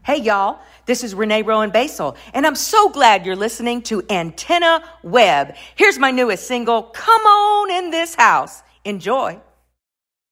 Hey, y'all, this is Renee Rowan Basel, and I'm so glad you're listening to Antenna Web. Here's my newest single, Come On in This House. Enjoy.